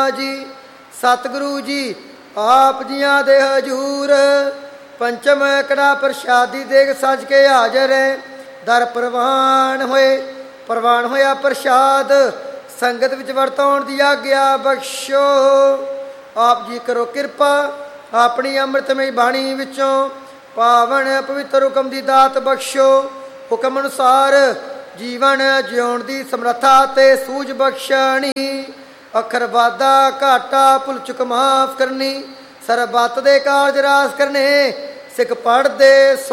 ਜੀ। ਸਤਿਗੁਰੂ ਜੀ ਆਪ ਜੀਆਂ ਦੇ ਹਜੂਰ ਪੰਚਮ ਕੜਾ ਪ੍ਰਸ਼ਾਦੀ ਦੇਗ ਸੱਜ ਕੇ ਹਾਜ਼ਰ ਹੈ। ਦਰ ਪ੍ਰਵਾਨ ਹੋਇਆ ਪ੍ਰਸ਼ਾਦ ਸੰਗਤ ਵਿੱਚ ਵਰਤਾਉਣ ਦੀ ਆਗਿਆ ਬਖਸ਼ੋ। ਆਪ ਜੀ ਕਰੋ ਕਿਰਪਾ ਆਪਣੀ ਅੰਮ੍ਰਿਤਮਈ ਬਾਣੀ ਵਿੱਚੋਂ ਪਾਵਨ ਪਵਿੱਤਰ ਹੁਕਮ ਦੀ ਦਾਤ ਬਖਸ਼ੋ। ਹੁਕਮ ਅਨੁਸਾਰ ਜੀਵਨ ਜਿਉਣ ਦੀ ਸਮਰੱਥਾ ਤੇ ਸੂਝ ਬਖਸ਼ਣੀ। ਅੱਖਰ ਵਾਧਾ ਘਾਟਾ ਭੁੱਲ ਚੁੱਕ ਮਾਫ ਕਰਨੀ। ਸਰਬੱਤ ਦੇ ਕਾਰਜ ਰਾਸ ਕਰਨੇ ਸਿੱਖ ਪੜ੍ਹਦੇ